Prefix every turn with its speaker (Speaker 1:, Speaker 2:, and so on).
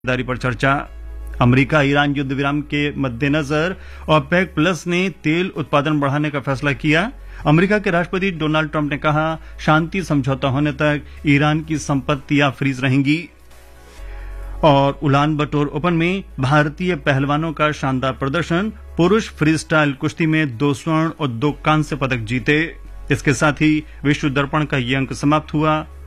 Speaker 1: दारी पर चर्चा। अमेरिका ईरान युद्ध विराम के मद्देनजर ओपेक प्लस ने तेल उत्पादन बढ़ाने का फैसला किया। अमेरिका के राष्ट्रपति डोनाल्ड ट्रंप ने कहा, शांति समझौता होने तक ईरान की संपत्तियां फ्रीज रहेंगी। और उलान बटोर ओपन में भारतीय पहलवानों का शानदार प्रदर्शन, पुरुष फ्री स्टाइल कुश्ती में 2 स्वर्ण और 2 कांस्य पदक जीते। इसके साथ ही विश्व दर्पण का ये अंक समाप्त हुआ।